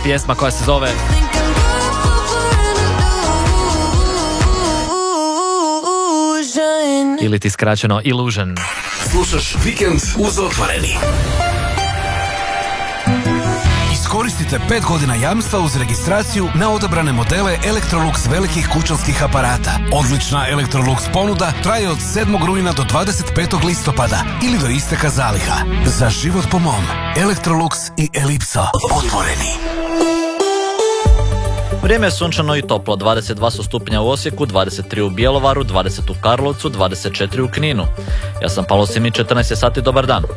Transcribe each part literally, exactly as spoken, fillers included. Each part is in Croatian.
pjesma koja se zove ili ti skraćeno Illusion. Slušaš Vikend uz Otvoreni. Iskoristite pet godina jamstva uz registraciju na odabrane modele Electrolux velikih kućanskih aparata. Odlična Electrolux ponuda traje od sedmog rujna do dvadeset petog listopada ili do isteka zaliha. Za život po mom. Electrolux i Elipso. Otvoreni. Vrijeme je sunčano i toplo, dvadeset dva su stupnja u Osijeku, dvadeset tri u Bjelovaru, dvadeset u Karlovcu, dvadeset četiri u Kninu. Ja sam Palo Simić, četrnaest je sati, dobar dan.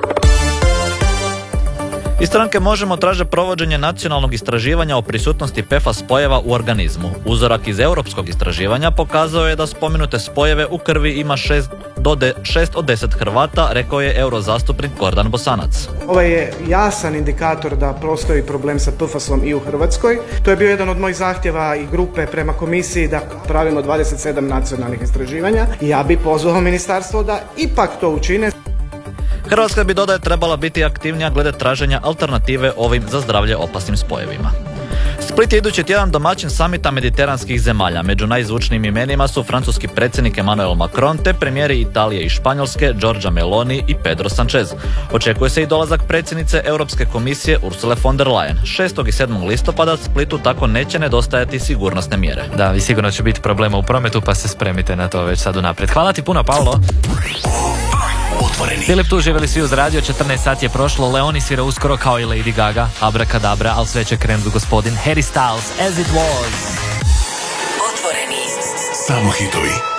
Iz stranke Možemo traže provođenje nacionalnog istraživanja o prisutnosti P F A S spojeva u organizmu. Uzorak iz europskog istraživanja pokazao je da spomenute spojeve u krvi ima šest od deset Hrvata, rekao je eurozastupnik Gordan Bosanac. Ovo je jasan indikator da postoji problem sa P F A S-om i u Hrvatskoj. To je bio jedan od mojih zahtjeva i grupe prema komisiji da pravimo dvadeset sedam nacionalnih istraživanja. Ja bi pozvao ministarstvo da ipak to učine. Hrvatska bi, dodaje, trebala biti aktivnija glede traženja alternative ovim za zdravlje opasnim spojevima. Split je idući tjedan domaćin samita mediteranskih zemalja. Među najzvučnijim imenima su francuski predsjednik Emmanuel Macron te premijeri Italije i Španjolske Giorgia Meloni i Pedro Sanchez. Očekuje se i dolazak predsjednice Europske komisije Ursule von der Leyen. šestog i sedmog listopada Splitu tako neće nedostajati sigurnosne mjere. Da, i sigurno će biti problema u prometu, pa se spremite na to već sad unaprijed. Hvala ti puno, Paolo. Otvoreni. Filip tu, živjeli svi uz radio, četrnaest sati je prošlo, Leoni svira uskoro kao i Lady Gaga, Abracadabra, ali sve će kremzu gospodin Harry Styles, As It Was. Otvoreni. Samo hitovi.